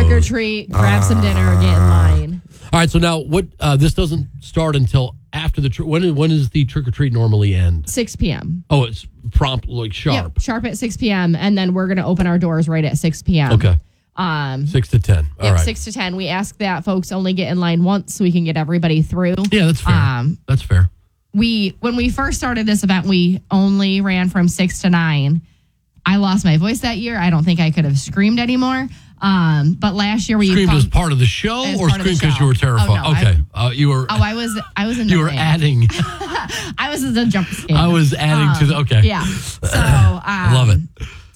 or treat, grab some dinner, get in line. All right, so now what? This doesn't start until after the when does the trick or treat normally end? 6 p.m. Oh, it's prompt, like sharp. Yep, sharp at 6 p.m. And then we're going to open our doors right at 6 p.m. Okay. 6 to 10. All right. 6 to 10. We ask that folks only get in line once so we can get everybody through. Yeah, that's fair. That's fair. When we first started this event, we only ran from 6 to 9. I lost my voice that year. I don't think I could have screamed anymore. But last year we screamed as part of the show, or screamed because you were terrified? Oh, no, okay, you were. I was in the You were adding. I was in the jump scare. I was adding to the. Okay. Yeah. So I love it.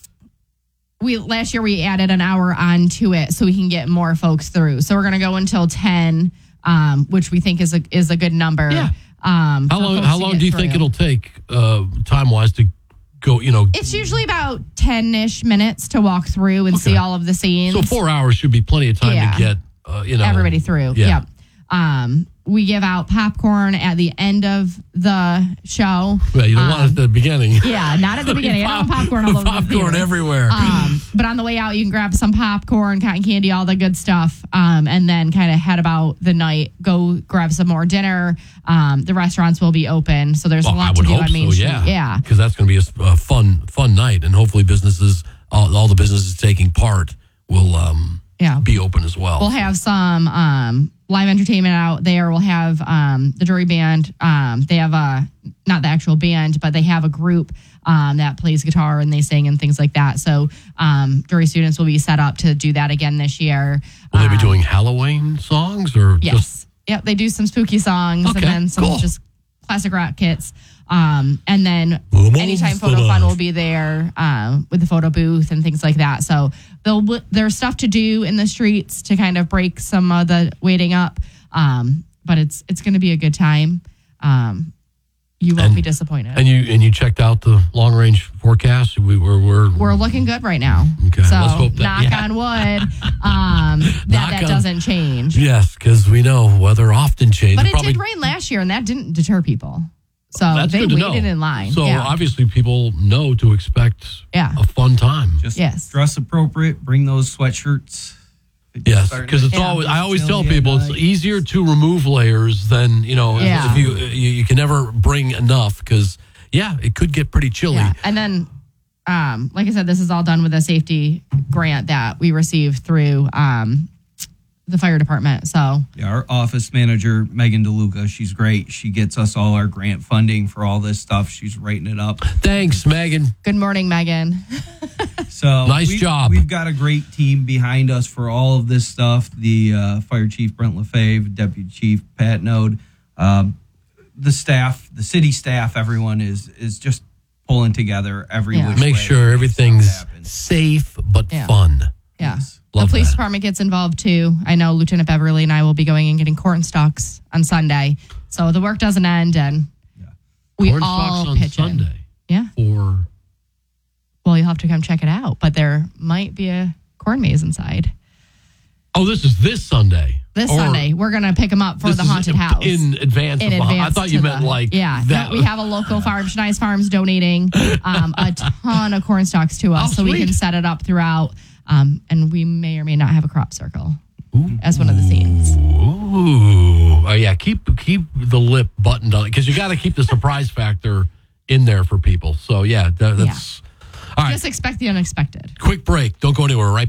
Last year we added an hour onto it so we can get more folks through. So we're going to go until 10, which we think is a good number. Yeah. How long do you think it'll take time wise to go? It's usually about 10-ish minutes to walk through and see all of the scenes. So 4 hours should be plenty of time to get everybody through. Yeah. Yep. We give out popcorn at the end of the show. Well, you don't want it at the beginning. Yeah, not at the beginning. I don't want popcorn all over popcorn the theater. Everywhere. But on the way out, you can grab some popcorn, cotton candy, all the good stuff, and then kind of head about the night. Go grab some more dinner. The restaurants will be open, so there's a lot to do on Main Street. Yeah, because that's going to be a fun night, and hopefully businesses, all the businesses taking part, will be open as well. We'll have some live entertainment out there. We'll have the jury band. They have not the actual band, but they have a group that plays guitar and they sing and things like that. So jury students will be set up to do that again this year. Will they be doing Halloween songs or yes? Yep, they do some spooky songs and then some just classic rock hits. And then anytime Photo Fun will be there with the photo booth and things like that. So there's stuff to do in the streets to kind of break some of the waiting up. But it's going to be a good time. You won't be disappointed. And you checked out the long range forecast. We're looking good right now. Okay, so let's hope that, knock on wood that doesn't change. Yes, because we know weather often changes. But it did rain last year, and that didn't deter people. So they waited in line. So obviously people know to expect a fun time. Just dress appropriate, bring those sweatshirts. Yes, because it's always. I always tell people it's easier to remove layers than if you can never bring enough because it could get pretty chilly. Yeah. And then, like I said, this is all done with a safety grant that we received through the fire department. So our office manager Megan DeLuca, she's great. She gets us all our grant funding for all this stuff. She's writing it up. Thanks, Megan. Good morning, Megan. So nice job. We've got a great team behind us for all of this stuff. The fire chief Brent LaFave, deputy chief Pat Node, the staff, the city staff, everyone is just pulling together every which way. Make sure everything's safe but fun. Yeah. Yes. The police department gets involved too. I know Lieutenant Beverly and I will be going and getting corn stalks on Sunday. So the work doesn't end and we corn all stalks on pitch Sunday. In. Yeah. Well, you'll have to come check it out, but there might be a corn maze inside. Oh, this is this Sunday. Sunday. We're going to pick them up for the haunted house. In advance. I thought you meant that. We have a local farm, Schnei's Farms, donating a ton of corn stalks to us so we can set it up throughout. And we may or may not have a crop circle as one of the scenes. Ooh. Oh, yeah. Keep the lip buttoned on because you got to keep the surprise factor in there for people. So, that's... All right. Just expect the unexpected. Quick break. Don't go anywhere. Right